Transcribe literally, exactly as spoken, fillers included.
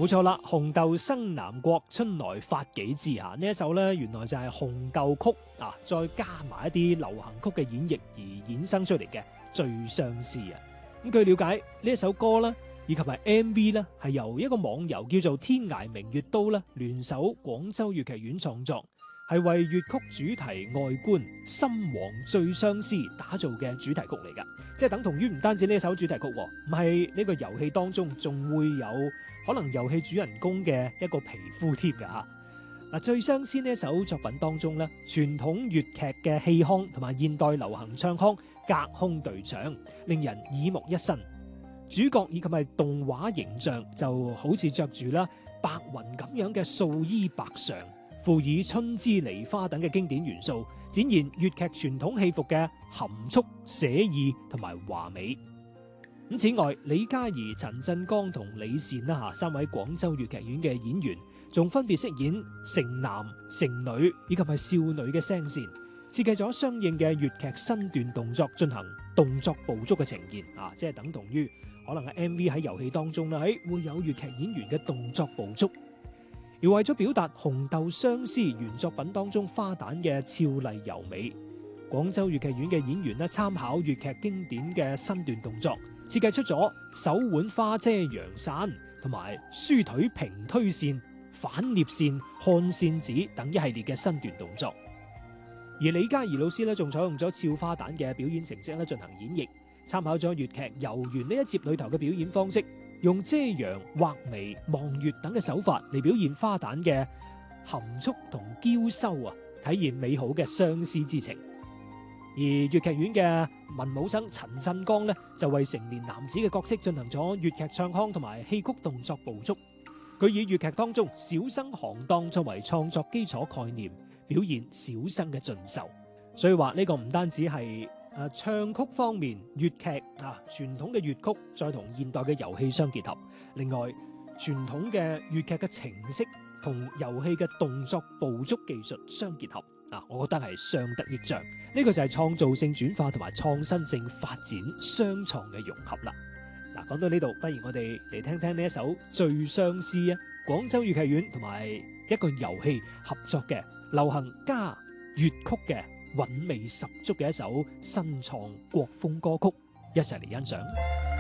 冇錯啦，紅豆生南國，春來發幾枝啊！呢一首呢，原來就係紅豆曲啊，再加埋一啲流行曲嘅演繹而衍生出嚟嘅《最相思》啊！咁據了解，呢一首歌啦，以及係 M V 咧，係由一個網遊叫做天涯明月刀咧聯手廣州粵劇院創作，係為粵曲主題外觀《心王最相思》打造嘅主題曲嚟噶，即係等同於唔單止呢一首主題曲，唔係呢個遊戲當中仲會有可能遊戲主人公嘅一個皮膚貼噶吓。嗱，《最相思》呢一首作品當中咧，傳統粵劇嘅戲腔同埋現代流行唱腔隔空對唱，令人耳目一新。主角以及係動畫形象就好似着住啦白雲咁樣嘅素衣白裳，附以春之梨花等嘅經典元素，展現粵劇傳統戲服嘅含蓄寫意同埋華美。咁此外，李嘉怡、陳振剛同李善啦吓三位廣州粵劇院嘅演員，仲分別飾演城男、城女以及係少女嘅聲線，設計咗相應嘅粵劇身段動作進行動作捕捉嘅呈現啊，即係等同於可能喺 M V 喺遊戲當中啦，喺會有粵劇演員嘅動作捕捉。而為咗表達紅豆相思原作品當中花旦嘅俏麗柔美，廣州粵劇院嘅演員咧參考粵劇經典嘅身段動作，設計出咗手腕花遮陽傘同埋書腿平推線、反捏線、看線子等一系列嘅身段動作。而李嘉怡老師咧仲採用咗俏花旦嘅表演程式咧進行演繹，參考咗粵劇遊園呢一節裏頭嘅表演方式，用遮陽、畫眉、望月等嘅手法嚟表現花旦嘅含蓄同嬌羞啊，體現美好嘅相思之情。而粵劇院嘅文武生陳振剛呢，就為成年男子嘅角色進行咗粵劇唱腔同埋戲曲動作捕捉。佢以粵劇當中小生行當作為創作基礎概念，表現小生嘅進修。所以話呢個唔單止係誒唱曲方面粵劇啊傳統嘅粵曲，再同現代嘅遊戲相結合。另外傳統嘅粵劇嘅程式同遊戲嘅動作捕捉技術相結合啊，我覺得係相得益彰。呢個就係創造性轉化同埋創新性發展雙創嘅融合啦。嗱，講到呢度，不如我哋嚟聽聽呢一首《最相思》啊，廣州粵劇院同埋一個遊戲合作嘅流行加粵曲嘅韻味十足嘅一首新創國風歌曲，一齊嚟欣賞。